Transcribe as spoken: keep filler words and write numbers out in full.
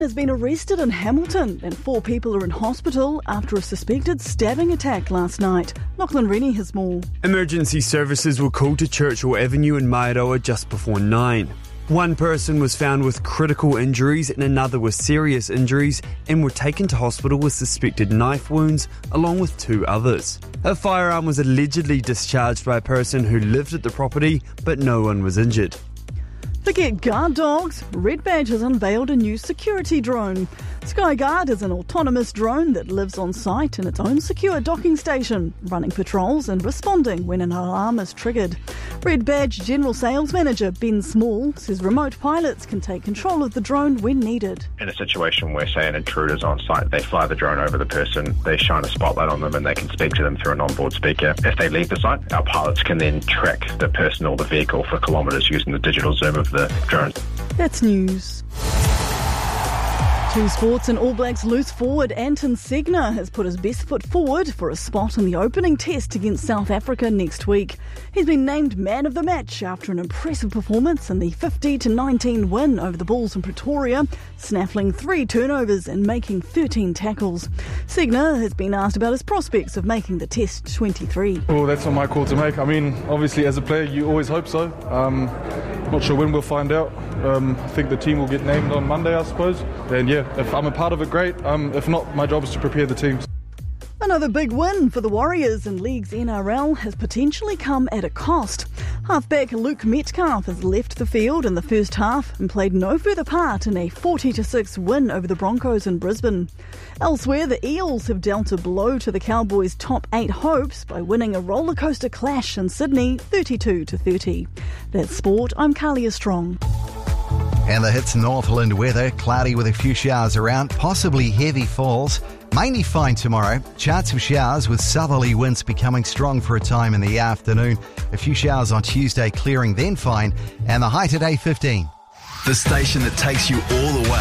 Has been arrested in Hamilton and four people are in hospital after a suspected stabbing attack last night. Lachlan Rennie has more. Emergency services were called to Churchill Avenue in Mairoa just before nine. One person was found with critical injuries and another with serious injuries and were taken to hospital with suspected knife wounds along with two others. A firearm was allegedly discharged by a person who lived at the property, but no one was injured. Forget guard dogs. Red Badge has unveiled a new security drone. Skyguard is an autonomous drone that lives on site in its own secure docking station, running patrols and responding when an alarm is triggered. Red Badge General Sales Manager Ben Small says remote pilots can take control of the drone when needed. In a situation where, say, an intruder's on site, they fly the drone over the person, they shine a spotlight on them and they can speak to them through an onboard speaker. If they leave the site, our pilots can then track the person or the vehicle for kilometres using the digital zoom of the drone. That's news. Two sports and All Blacks loose forward Anton Segner has put his best foot forward for a spot in the opening test against South Africa next week. He's been named man of the match after an impressive performance in the fifty to nineteen win over the Bulls in Pretoria, snaffling three turnovers and making thirteen tackles. Segner has been asked about his prospects of making the Test twenty-three. Well, that's not my call to make. I mean, obviously as a player you always hope so. Um, not sure when we'll find out. Um, I think the team will get named on Monday, I suppose. And yeah, if I'm a part of it, great. Um, if not, my job is to prepare the teams. Another big win for the Warriors in League's N R L has potentially come at a cost. Halfback Luke Metcalf has left the field in the first half and played no further part in a forty to six win over the Broncos in Brisbane. Elsewhere, the Eels have dealt a blow to the Cowboys' top eight hopes by winning a rollercoaster clash in Sydney thirty-two to thirty. That's sport. I'm Kalia Strong. And the hits Northland weather, cloudy with a few showers around, possibly heavy falls. Mainly fine tomorrow. Chance of showers with southerly winds becoming strong for a time in the afternoon. A few showers on Tuesday, clearing then fine. And the high today, fifteen. The station that takes you all the way.